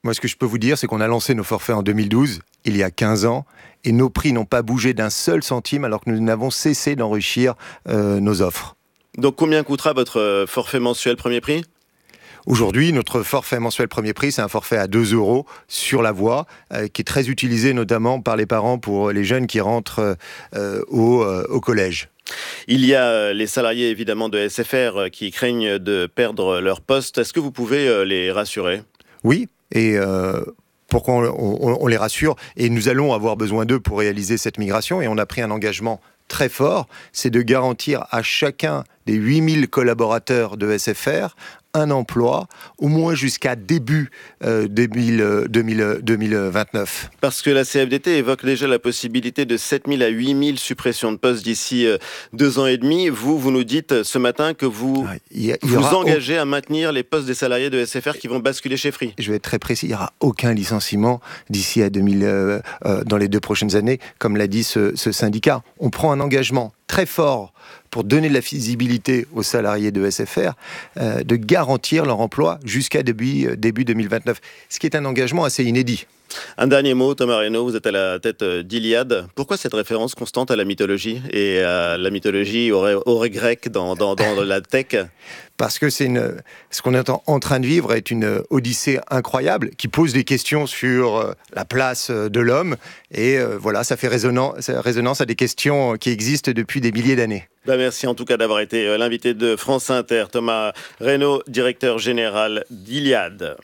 Moi, ce que je peux vous dire, c'est qu'on a lancé nos forfaits en deux mille douze, il y a quinze ans, et nos prix n'ont pas bougé d'un seul centime alors que nous n'avons cessé d'enrichir euh, nos offres. Donc combien coûtera votre forfait mensuel premier prix ? Aujourd'hui, notre forfait mensuel premier prix, c'est un forfait à deux euros sur la voie, euh, qui est très utilisé notamment par les parents pour les jeunes qui rentrent euh, au, euh, au collège. Il y a les salariés évidemment de S F R qui craignent de perdre leur poste. Est-ce que vous pouvez les rassurer ? Oui, et euh, pourquoi on, on, on les rassure ? Et nous allons avoir besoin d'eux pour réaliser cette migration, et on a pris un engagement très fort, c'est de garantir à chacun des huit mille collaborateurs de S F R un emploi, au moins jusqu'à début euh, deux mille vingt-neuf. Parce que la C F D T évoque déjà la possibilité de sept mille à huit mille suppressions de postes d'ici euh, deux ans et demi. Vous, vous nous dites ce matin que vous ah, il y a, il vous engagez au... à maintenir les postes des salariés de S F R qui vont basculer chez Free. Je vais être très précis, il n'y aura aucun licenciement d'ici à deux mille, euh, euh, dans les deux prochaines années, comme l'a dit ce, ce syndicat. On prend un engagement très fort pour donner de la visibilité aux salariés de S F R, euh, de garantir leur emploi jusqu'à début, euh, début deux mille vingt-neuf. Ce qui est un engagement assez inédit. Un dernier mot, Thomas Reynaud, vous êtes à la tête d'Iliade. Pourquoi cette référence constante à la mythologie et à la mythologie aurait grecque dans, dans, dans la tech ? Parce que c'est une, ce qu'on est en train de vivre est une odyssée incroyable qui pose des questions sur la place de l'homme. Et euh, voilà, ça fait résonance, résonance à des questions qui existent depuis des milliers d'années. Ben merci en tout cas d'avoir été l'invité de France Inter. Thomas Reynaud, directeur général d'Iliade.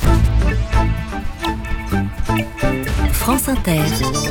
France Inter.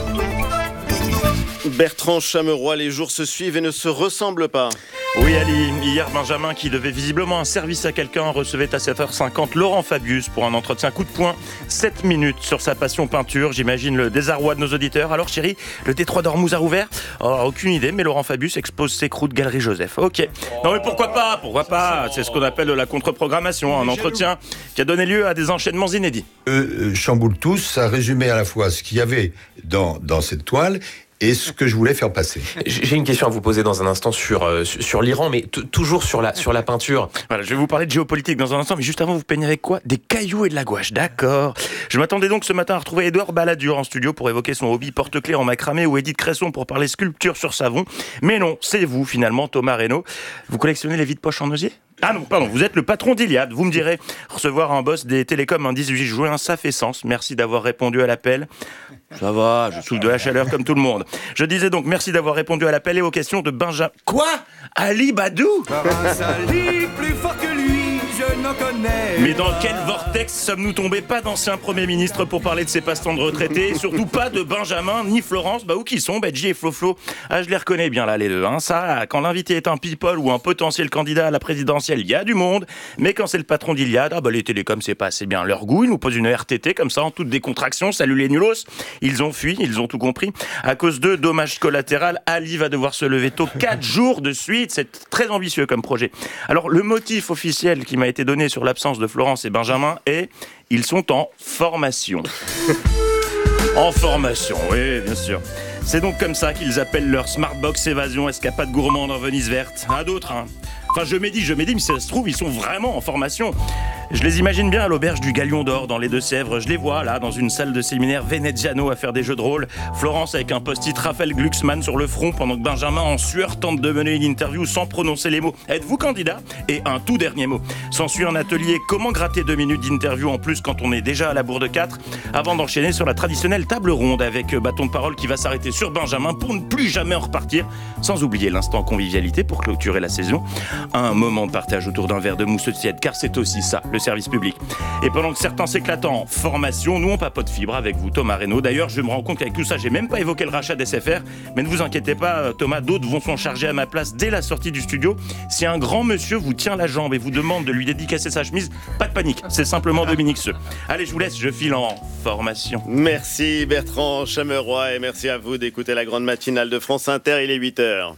Bertrand Chameroy, les jours se suivent et ne se ressemblent pas. Oui Ali, hier Benjamin, qui devait visiblement un service à quelqu'un, recevait à sept heures cinquante Laurent Fabius pour un entretien coup de poing. sept minutes sur sa passion peinture, j'imagine le désarroi de nos auditeurs. Alors chérie, le détroit d'Ormuz a rouvert ? Alors, aucune idée, mais Laurent Fabius expose ses croûtes Galerie Joseph. Ok. Non mais pourquoi pas, pourquoi pas ? C'est ce qu'on appelle la contre-programmation, un entretien qui a donné lieu à des enchaînements inédits. Euh, chamboule tous, ça résumait à la fois ce qu'il y avait dans, dans cette toile et ce que je voulais faire passer. J'ai une question à vous poser dans un instant sur, euh, sur l'Iran, mais t- toujours sur la, sur la peinture. Voilà, je vais vous parler de géopolitique dans un instant, mais juste avant, vous peignez avec quoi ? Des cailloux et de la gouache, d'accord. Je m'attendais donc ce matin à retrouver Édouard Balladur en studio pour évoquer son hobby porte-clés en macramé, ou Édith Cresson pour parler sculpture sur savon. Mais non, c'est vous finalement, Thomas Reynaud. Vous collectionnez les vides poches en osier ? Ah non, pardon, vous êtes le patron d'Iliade. Vous me direz, recevoir un boss des télécoms un dix-huit juin, ça fait sens. Merci d'avoir répondu à l'appel. Ça va, je souffle de la chaleur comme tout le monde. Je disais donc merci d'avoir répondu à l'appel et aux questions de Benjamin... Quoi ? Ali Badou ? Ali, plus fort que lui, je n'en connais. Mais dans quel vortex sommes-nous tombés ? Pas d'ancien Premier ministre pour parler de ses passe-temps de retraités, et surtout pas de Benjamin ni Florence. Bah où qu'ils sont, Benji et Flo-Flo. Ah, je les reconnais bien là, les deux. Hein. Ça, quand l'invité est un people ou un potentiel candidat à la présidentielle, il y a du monde. Mais quand c'est le patron d'Iliade, ah bah les télécoms, c'est pas assez bien leur goût. Ils nous posent une R T T comme ça, en toute décontraction. Salut les nulos. Ils ont fui, ils ont tout compris. À cause d'eux, dommage collatéral, Ali va devoir se lever tôt quatre jours de suite. C'est très ambitieux comme projet. Alors, le motif officiel qui m'a été donné sur l'absence de Florence et Benjamin est « Ils sont en formation ». En formation, oui, bien sûr. C'est donc comme ça qu'ils appellent leur Smartbox Évasion Escapade Gourmande en Venise verte. À d'autres, hein. Enfin, je médis, je médis, mais si ça se trouve, ils sont vraiment en formation. Je les imagine bien à l'auberge du Galion d'Or dans les Deux-Sèvres. Je les vois là, dans une salle de séminaire Veneziano à faire des jeux de rôle. Florence avec un post-it Raphaël Glucksmann sur le front pendant que Benjamin en sueur tente de mener une interview sans prononcer les mots. Êtes-vous candidat ? Et un tout dernier mot. S'ensuit un atelier comment gratter deux minutes d'interview en plus quand on est déjà à la bourre de quatre, avant d'enchaîner sur la traditionnelle table ronde avec bâton de parole qui va s'arrêter sur Benjamin pour ne plus jamais en repartir, sans oublier l'instant convivialité pour clôturer la saison. Un moment de partage autour d'un verre de mousse tiède, car c'est aussi ça, le service public. Et pendant que certains s'éclatent en formation, nous on papote fibre avec vous, Thomas Reynaud. D'ailleurs, je me rends compte qu'avec tout ça, j'ai même pas évoqué le rachat d'S F R, mais ne vous inquiétez pas, Thomas, d'autres vont s'en charger à ma place dès la sortie du studio. Si un grand monsieur vous tient la jambe et vous demande de lui dédicacer sa chemise, pas de panique, c'est simplement Dominique Seux. Allez, je vous laisse, je file en formation. Merci Bertrand Chameroy et merci à vous d'écouter la grande matinale de France Inter, il est huit heures.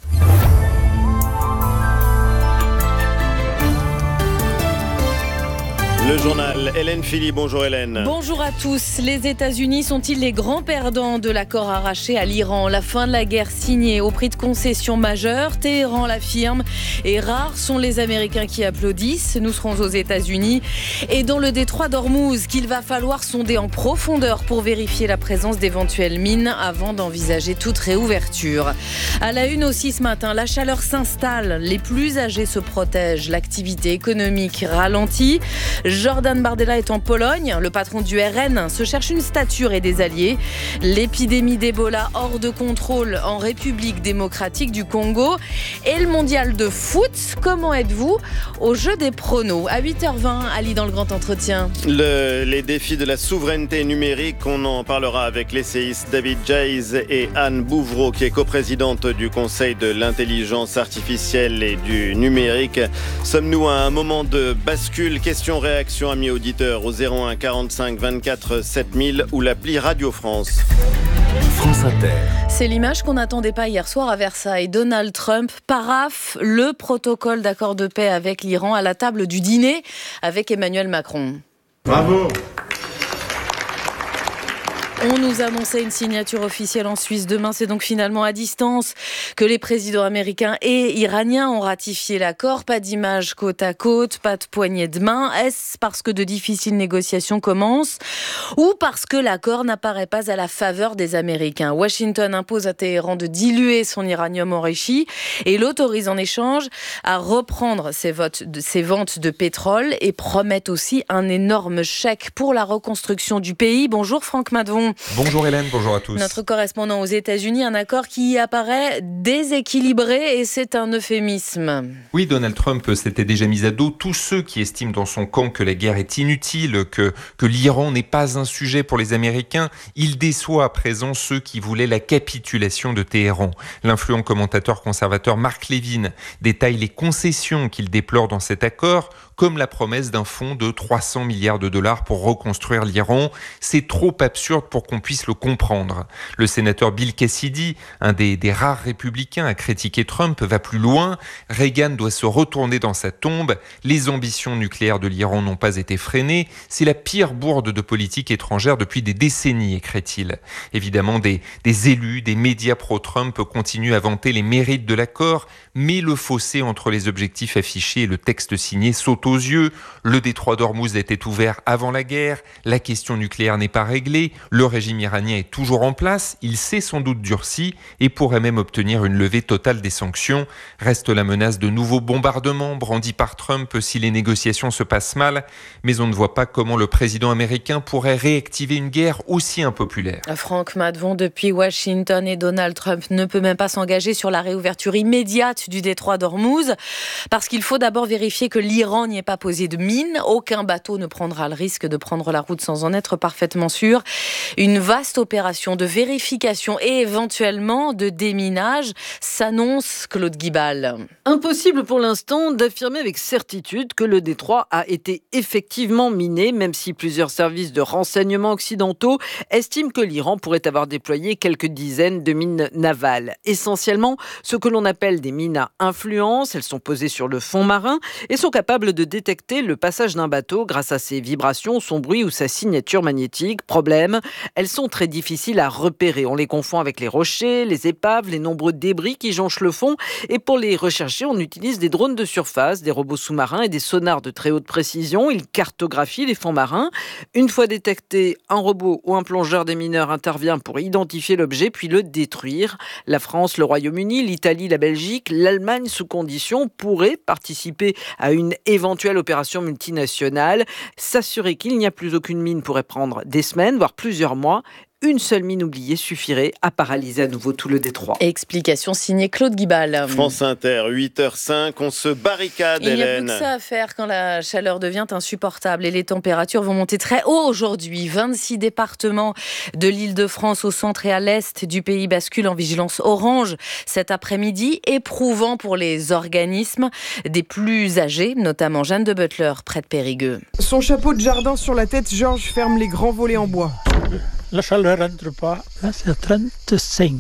Le journal, Hélène Philly. Bonjour Hélène. Bonjour à tous. Les États-Unis sont-ils les grands perdants de l'accord arraché à l'Iran? La fin de la guerre signée au prix de concessions majeures. Téhéran l'affirme. Et rares sont les Américains qui applaudissent. Nous serons aux États-Unis et dans le détroit d'Ormuz qu'il va falloir sonder en profondeur pour vérifier la présence d'éventuelles mines avant d'envisager toute réouverture. À la une aussi ce matin, la chaleur s'installe. Les plus âgés se protègent. L'activité économique ralentit. Jordan Bardella est en Pologne. Le patron du R N se cherche une stature et des alliés. L'épidémie d'Ebola hors de contrôle en République démocratique du Congo. Et le mondial de foot. Comment êtes-vous au jeu des pronos? À huit heures vingt, Ali dans le grand entretien. Le, les défis de la souveraineté numérique, on en parlera avec l'essayiste David Jayes et Anne Bouvreau, qui est coprésidente du Conseil de l'intelligence artificielle et du numérique. Sommes-nous à un moment de bascule? Question-réaction, amis auditeurs, au zéro un quarante-cinq vingt-quatre sept mille ou l'appli Radio France. France Inter. C'est l'image qu'on n'attendait pas hier soir à Versailles. Donald Trump paraphe le protocole d'accord de paix avec l'Iran à la table du dîner avec Emmanuel Macron. Bravo! On nous annonçait une signature officielle en Suisse demain. C'est donc finalement à distance que les présidents américains et iraniens ont ratifié l'accord. Pas d'image côte à côte, pas de poignée de main. Est-ce parce que de difficiles négociations commencent ou parce que l'accord n'apparaît pas à la faveur des Américains? Washington impose à Téhéran de diluer son uranium enrichi et l'autorise en échange à reprendre ses, votes de, ses ventes de pétrole et promet aussi un énorme chèque pour la reconstruction du pays. Bonjour Franck Madvon. Bonjour Hélène, bonjour à tous. Notre correspondant aux États-Unis, un accord qui apparaît déséquilibré et c'est un euphémisme. Oui, Donald Trump s'était déjà mis à dos tous ceux qui estiment dans son camp que la guerre est inutile, que, que l'Iran n'est pas un sujet pour les Américains. Il déçoit à présent ceux qui voulaient la capitulation de Téhéran. L'influent commentateur conservateur Mark Levin détaille les concessions qu'il déplore dans cet accord, comme la promesse d'un fonds de trois cents milliards de dollars pour reconstruire l'Iran. C'est trop absurde pour qu'on puisse le comprendre. Le sénateur Bill Cassidy, un des, des rares républicains à critiquer Trump, va plus loin. Reagan doit se retourner dans sa tombe. Les ambitions nucléaires de l'Iran n'ont pas été freinées. C'est la pire bourde de politique étrangère depuis des décennies, écrit-il. Évidemment, des, des élus, des médias pro-Trump continuent à vanter les mérites de l'accord, mais le fossé entre les objectifs affichés et le texte signé saute aux yeux. Le détroit d'Ormuz était ouvert avant la guerre. La question nucléaire n'est pas réglée. Le régime iranien est toujours en place, il s'est sans doute durci et pourrait même obtenir une levée totale des sanctions. Reste la menace de nouveaux bombardements brandis par Trump si les négociations se passent mal, mais on ne voit pas comment le président américain pourrait réactiver une guerre aussi impopulaire. Franck Madvon, depuis Washington, et Donald Trump ne peut même pas s'engager sur la réouverture immédiate du détroit d'Ormuz parce qu'il faut d'abord vérifier que l'Iran n'y ait pas posé de mine. Aucun bateau ne prendra le risque de prendre la route sans en être parfaitement sûr. Une vaste opération de vérification et éventuellement de déminage s'annonce, Claude Guibal. Impossible pour l'instant d'affirmer avec certitude que le détroit a été effectivement miné, même si plusieurs services de renseignement occidentaux estiment que l'Iran pourrait avoir déployé quelques dizaines de mines navales. Essentiellement, ce que l'on appelle des mines à influence. Elles sont posées sur le fond marin et sont capables de détecter le passage d'un bateau grâce à ses vibrations, son bruit ou sa signature magnétique. Problème, elles sont très difficiles à repérer. On les confond avec les rochers, les épaves, les nombreux débris qui jonchent le fond. Et pour les rechercher, on utilise des drones de surface, des robots sous-marins et des sonars de très haute précision. Ils cartographient les fonds marins. Une fois détecté, un robot ou un plongeur des mineurs intervient pour identifier l'objet puis le détruire. La France, le Royaume-Uni, l'Italie, la Belgique, l'Allemagne, sous condition, pourraient participer à une éventuelle opération multinationale. S'assurer qu'il n'y a plus aucune mine pourrait prendre des semaines, voire plusieurs mois. Une seule mine oubliée suffirait à paralyser à nouveau tout le détroit. Explication signée Claude Guibal. France Inter, huit heures cinq, on se barricade, Il n'y a Hélène. plus que ça à faire quand la chaleur devient insupportable et les températures vont monter très haut aujourd'hui. vingt-six départements de l'Île-de-France au centre et à l'est du pays basculent en vigilance orange cet après-midi, éprouvant pour les organismes des plus âgés, notamment Jeanne de Butler, près de Périgueux. Son chapeau de jardin sur la tête, Georges ferme les grands volets en bois. La chaleur rentre pas. Là, c'est à trente-cinq.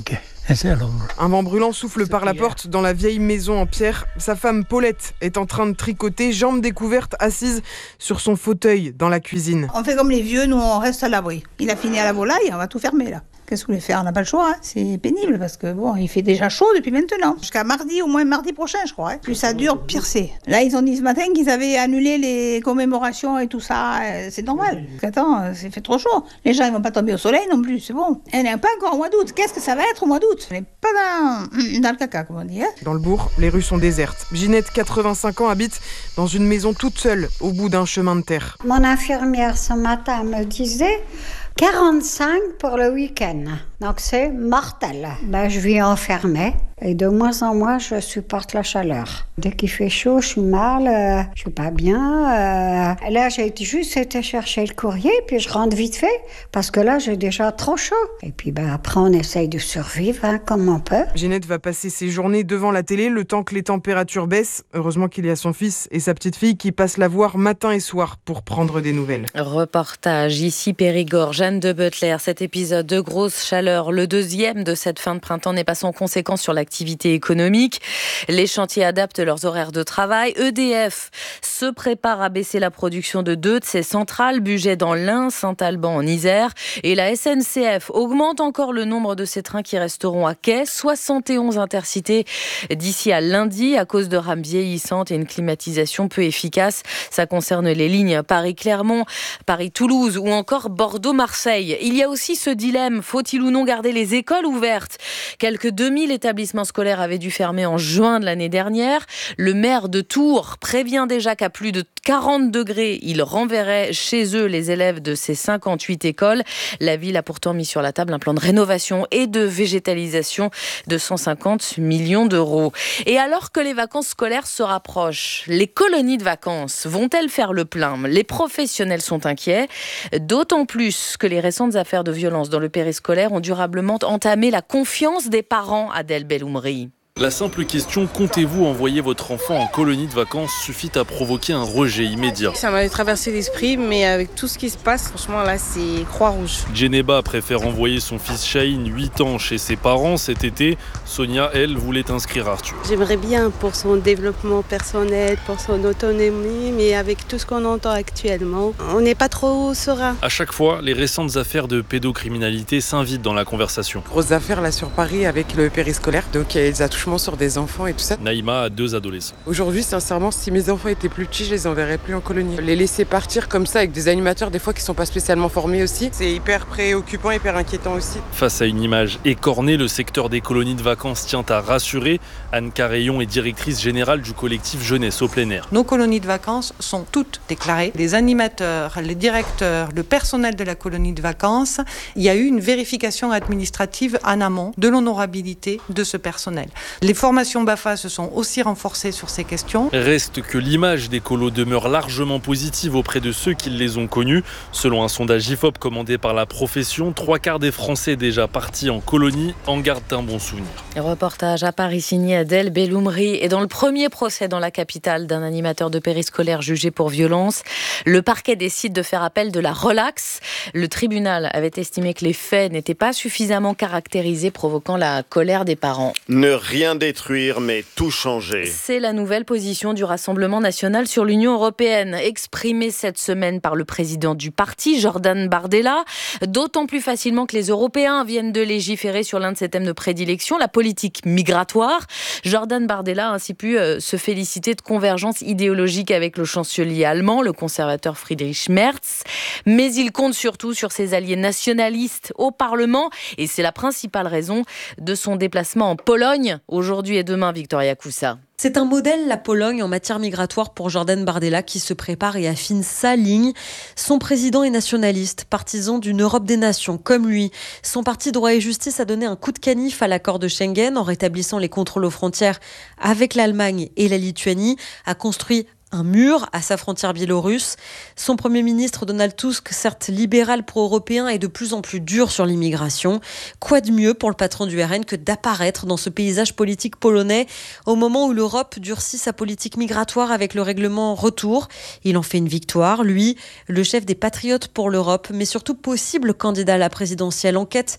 Un vent brûlant souffle par la porte dans la vieille maison en pierre. Sa femme Paulette est en train de tricoter, jambes découvertes, assise sur son fauteuil dans la cuisine. On fait comme les vieux, nous on reste à l'abri. Il a fini à la volaille, on va tout fermer là. Qu'est-ce que vous voulez faire? On n'a pas le choix, hein. C'est pénible parce que bon, il fait déjà chaud depuis maintenant. Jusqu'à mardi, au moins mardi prochain, je crois. Hein. Plus ça dure, pire c'est. Là, ils ont dit ce matin qu'ils avaient annulé les commémorations et tout ça. C'est normal. Attends, c'est fait trop chaud. Les gens, ils vont pas tomber au soleil non plus, c'est bon. On n'est pas encore au mois d'août. Qu'est-ce que ça va être au mois d'août? On n'est pas dans, dans le caca, comme on dit. Hein. Dans le bourg, les rues sont désertes. Ginette, quatre-vingt-cinq ans, habite dans une maison toute seule, au bout d'un chemin de terre. Mon infirmière ce matin me disait quarante-cinq pour le week-end. Donc c'est mortel. Ben, je vis enfermée et de moins en moins je supporte la chaleur. Dès qu'il fait chaud, je suis mal, euh, je suis pas bien. Euh, là, j'ai juste été chercher le courrier puis je rentre vite fait parce que là, j'ai déjà trop chaud. Et puis ben, après, on essaye de survivre hein, comme on peut. Ginette va passer ses journées devant la télé le temps que les températures baissent. Heureusement qu'il y a son fils et sa petite fille qui passent la voir matin et soir pour prendre des nouvelles. Reportage ici Périgord, Jeanne de Butler. Cet épisode de grosse chaleur, le deuxième de cette fin de printemps, n'est pas sans conséquence sur l'activité économique. Les chantiers adaptent leurs horaires de travail. E D F se prépare à baisser la production de deux de ses centrales, Bugey dans l'Ain, Saint-Alban en Isère. Et la S N C F augmente encore le nombre de ses trains qui resteront à quai. soixante et onze intercités d'ici à lundi à cause de rames vieillissantes et une climatisation peu efficace. Ça concerne les lignes Paris-Clermont, Paris-Toulouse ou encore Bordeaux-Marseille. Il y a aussi ce dilemme, faut-il ou non garder les écoles ouvertes? Quelques deux mille établissements scolaires avaient dû fermer en juin de l'année dernière. Le maire de Tours prévient déjà qu'à plus de quarante degrés, il renverrait chez eux les élèves de ces cinquante-huit écoles. La ville a pourtant mis sur la table un plan de rénovation et de végétalisation de cent cinquante millions d'euros. Et alors que les vacances scolaires se rapprochent, les colonies de vacances vont-elles faire le plein? Les professionnels sont inquiets, d'autant plus que les récentes affaires de violence dans le périscolaire ont durablement entamé la confiance des parents, Adèle Belloumri. La simple question « Comptez-vous envoyer votre enfant en colonie de vacances ?» suffit à provoquer un rejet immédiat. Ça m'avait traversé l'esprit, mais avec tout ce qui se passe, franchement là c'est Croix-Rouge. Djeneba préfère envoyer son fils Chahine, huit ans, chez ses parents cet été. Sonia, elle, voulait inscrire Arthur. J'aimerais bien pour son développement personnel, pour son autonomie, mais avec tout ce qu'on entend actuellement, on n'est pas trop serein. À chaque fois, les récentes affaires de pédocriminalité s'invitent dans la conversation. Grosse affaire là sur Paris avec le périscolaire, donc il y a des attouchements sur des enfants et tout ça. Naïma a deux adolescents. Aujourd'hui, sincèrement, si mes enfants étaient plus petits, je les enverrais plus en colonie. Les laisser partir comme ça avec des animateurs, des fois qui sont pas spécialement formés aussi, c'est hyper préoccupant, hyper inquiétant aussi. Face à une image écornée, le secteur des colonies de vacances tient à rassurer. Anne Carreillon est directrice générale du collectif Jeunesse au plein air. Nos colonies de vacances sont toutes déclarées. Les animateurs, les directeurs, le personnel de la colonie de vacances, il y a eu une vérification administrative en amont de l'honorabilité de ce personnel. Les formations B A F A se sont aussi renforcées sur ces questions. Reste que l'image des colos demeure largement positive auprès de ceux qui les ont connus. Selon un sondage I F O P commandé par la profession, trois quarts des Français déjà partis en colonie en gardent un bon souvenir. Reportage à Paris signé Adèle Belloumri. Et dans le premier procès dans la capitale d'un animateur de périscolaire jugé pour violence, le parquet décide de faire appel de la relaxe. Le tribunal avait estimé que les faits n'étaient pas suffisamment caractérisés, provoquant la colère des parents. Ne rien détruire, mais tout changer. C'est la nouvelle position du Rassemblement national sur l'Union européenne, exprimée cette semaine par le président du parti, Jordan Bardella, d'autant plus facilement que les Européens viennent de légiférer sur l'un de ses thèmes de prédilection, la politique migratoire. Jordan Bardella a ainsi pu euh, se féliciter de convergence idéologique avec le chancelier allemand, le conservateur Friedrich Merz, mais il compte surtout sur ses alliés nationalistes au Parlement, et c'est la principale raison de son déplacement en Pologne, aujourd'hui et demain, Victoria Coussa. C'est un modèle, la Pologne, en matière migratoire pour Jordan Bardella qui se prépare et affine sa ligne. Son président est nationaliste, partisan d'une Europe des nations, comme lui. Son parti Droit et Justice a donné un coup de canif à l'accord de Schengen en rétablissant les contrôles aux frontières avec l'Allemagne et la Lituanie, a construit un mur à sa frontière biélorusse. Son Premier ministre Donald Tusk, certes libéral pro-européen, est de plus en plus dur sur l'immigration. Quoi de mieux pour le patron du R N que d'apparaître dans ce paysage politique polonais au moment où l'Europe durcit sa politique migratoire avec le règlement retour. Il en fait une victoire, lui, le chef des Patriotes pour l'Europe, mais surtout possible candidat à la présidentielle. En quête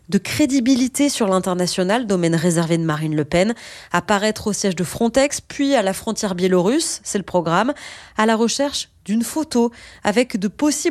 de crédibilité sur l'international, domaine réservé de Marine Le Pen. Apparaître au siège de Frontex, puis à la frontière biélorusse, c'est le programme, à la recherche d'une photo avec de possibles